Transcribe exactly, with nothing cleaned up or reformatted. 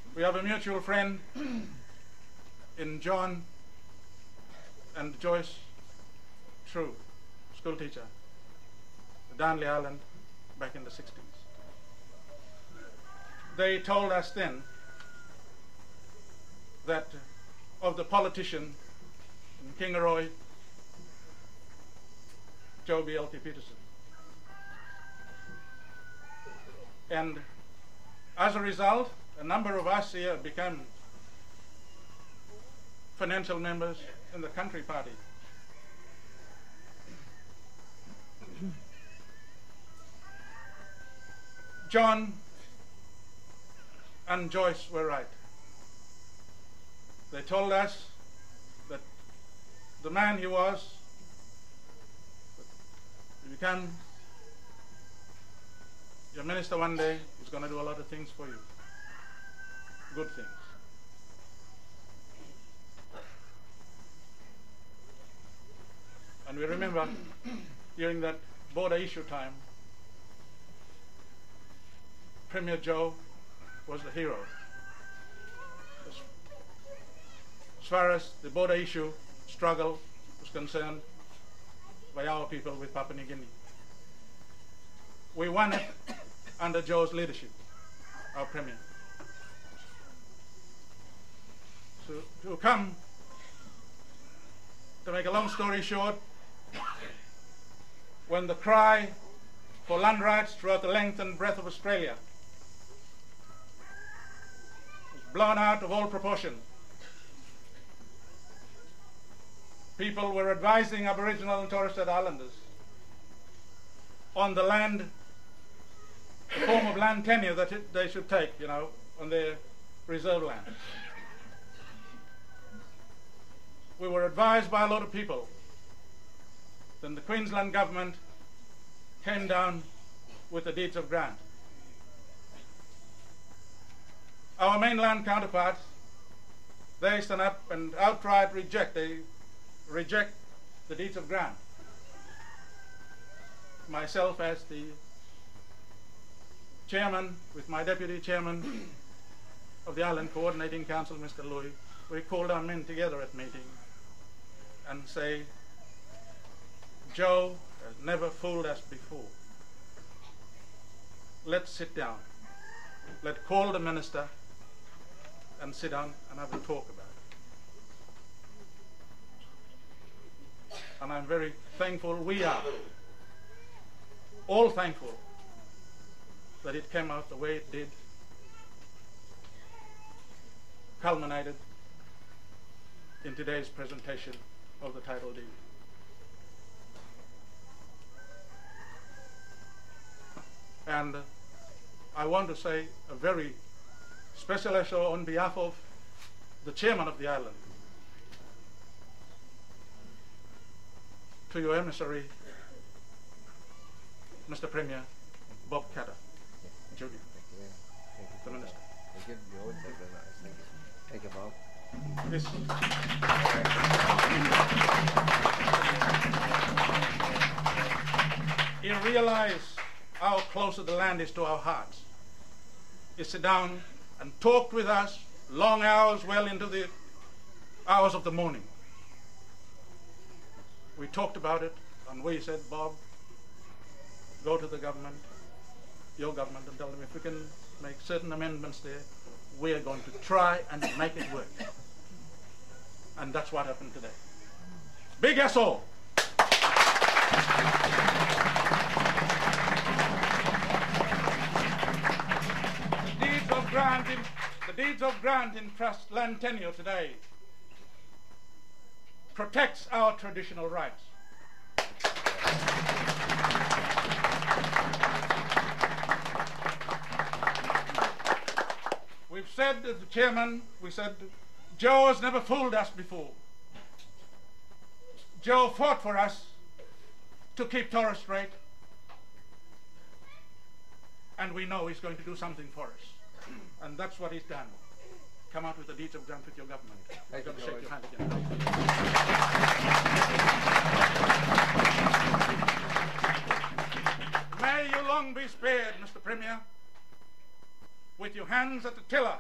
We have a mutual friend in John and Joyce True, school teacher, Darnley Island, back in the sixties. They told us then that of the politician in Kingaroy, Joe B L T Peterson. And as a result, a number of us here became financial members in the Country Party. John and Joyce were right. They told us that the man he was, he became your minister one day, he's going to do a lot of things for you, good things. And we remember during that border issue time, Premier Joe was the hero. As, as far as the border issue struggle was concerned by our people with Papua New Guinea. We won it under Joe's leadership, our Premier. So to come, to make a long story short, when the cry for land rights throughout the length and breadth of Australia was blown out of all proportion, people were advising Aboriginal and Torres Strait Islanders on the land, the form of land tenure that it, they should take, you know, on their reserve land. We were advised by a lot of people. Then the Queensland government came down with the deeds of grant. Our mainland counterparts, they stand up and outright reject, they reject the deeds of grant. Myself as the chairman, with my deputy chairman of the Island Coordinating Council, Mister Louis, we called our men together at meeting and say, Joe has never fooled us before. Let's sit down. Let's call the minister and sit down and have a talk about it. And I'm very thankful, we are all thankful that it came out the way it did, culminated in today's presentation of the title deed. And I want to say a very special show on behalf of the chairman of the island to your emissary, Mister Premier Bob Katter. Judy, the minister. Thank you. You always say very nice. Thank you. Thank you, Bob. Yes. You realize how closer the land is to our hearts. You sit down and talked with us long hours, well into the hours of the morning. We talked about it, and we said, Bob, go to the government, your government, and tell them if we can make certain amendments there, we are going to try and make it work. And that's what happened today. Big S O. The deeds of grant in, the deeds of grant in trust land tenure today protects our traditional rights. We've said to the chairman, we said, Joe has never fooled us before. Joe fought for us to keep Torres Strait, and we know he's going to do something for us. And that's what he's done. Come out with the deeds of grant with your government. I'm going to shake your hand again. May you long be spared, Mister Premier, with your hands at the tiller